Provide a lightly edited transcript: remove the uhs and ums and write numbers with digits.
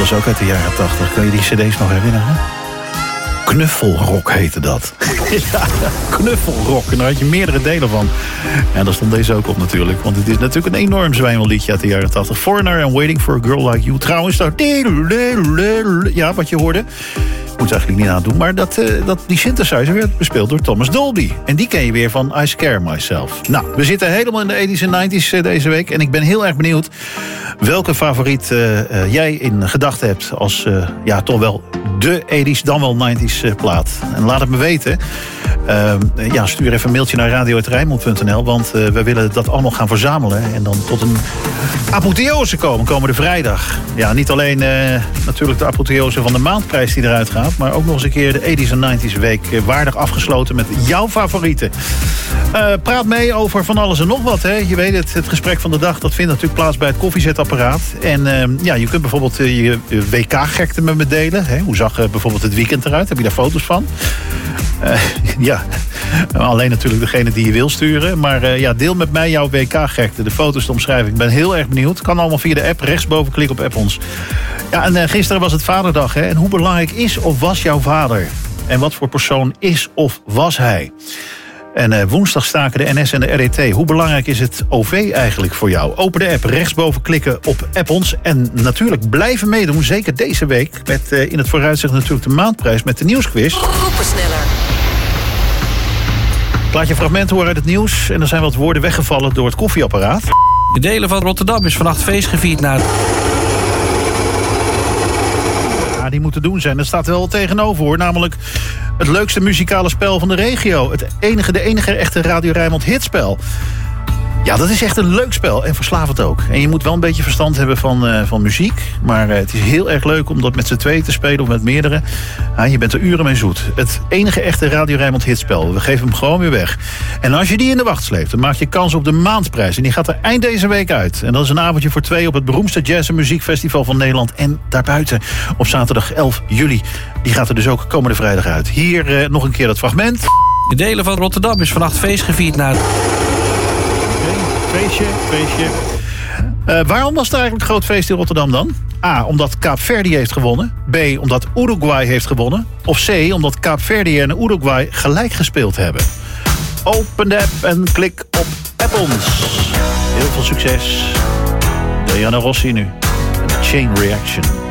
was ook uit de jaren 80. Kun je die cd's nog herinneren? Knuffelrock heette dat. Ja, knuffelrock. En daar had je meerdere delen van. En daar stond deze ook op natuurlijk. Want het is natuurlijk een enorm zwijmelliedje uit de jaren 80. Foreigner and Waiting for a Girl Like You. Trouwens, ja, wat je hoorde. Moet eigenlijk niet aan doen. Maar die synthesizer werd bespeeld door Thomas Dolby. En die ken je weer van I Scare Myself. Nou, we zitten helemaal in de 80s en 90s deze week. En ik ben heel erg benieuwd welke favoriet jij in gedachten hebt als toch wel de 80s dan wel 90s plaat. En laat het me weten. Stuur even een mailtje naar radio@rijnmond.nl. Want we willen dat allemaal gaan verzamelen. En dan tot een apotheose komen komende vrijdag. Ja, niet alleen natuurlijk de apotheose van de maandprijs die eruit gaat. Maar ook nog eens een keer de 80s en 90s week waardig afgesloten met jouw favorieten. Praat mee over van alles en nog wat. Hè. Je weet het gesprek van de dag dat vindt natuurlijk plaats bij het koffiezetapparaat. En je kunt bijvoorbeeld je WK-gekte met me delen. Hè. Hoe zag bijvoorbeeld het weekend eruit? Heb je daar foto's van? Alleen natuurlijk degene die je wil sturen. Maar deel met mij jouw WK-gekte. De foto's, de omschrijving. Ik ben heel erg benieuwd. Kan allemaal via de app. Rechtsboven klik op app ons. Ja, en gisteren was het Vaderdag. Hè? En hoe belangrijk is of was jouw vader? En wat voor persoon is of was hij? En woensdag staken de NS en de RET. Hoe belangrijk is het OV eigenlijk voor jou? Open de app, rechtsboven klikken op app ons. En natuurlijk blijven meedoen, zeker deze week. Met in het vooruitzicht natuurlijk de maandprijs met de nieuwsquiz. Groepensneller. Ik laat je fragmenten horen uit het nieuws. En er zijn wat woorden weggevallen door het koffieapparaat. In delen van Rotterdam is vannacht feest gevierd naar... Ja, die moeten doen zijn. Er staat wel tegenover hoor. Namelijk het leukste muzikale spel van de regio. De enige echte Radio Rijnmond hitspel. Ja, dat is echt een leuk spel en verslavend ook. En je moet wel een beetje verstand hebben van muziek. Maar het is heel erg leuk om dat met z'n tweeën te spelen of met meerdere. Je bent er uren mee zoet. Het enige echte Radio Rijnmond hitspel. We geven hem gewoon weer weg. En als je die in de wacht sleept, dan maak je kans op de maandprijs. En die gaat er eind deze week uit. En dat is een avondje voor 2 op het beroemdste jazz- en muziekfestival van Nederland. En daarbuiten op zaterdag 11 juli. Die gaat er dus ook komende vrijdag uit. Hier nog een keer dat fragment. In delen van Rotterdam is vannacht feest gevierd naar... Feestje. Waarom was er eigenlijk een groot feest in Rotterdam dan? A, omdat Kaapverdi heeft gewonnen. B, omdat Uruguay heeft gewonnen. Of C, omdat Kaapverdi en Uruguay gelijk gespeeld hebben. Open de app en klik op App ons. Heel veel succes. Diana Rossi nu. Chain Reaction.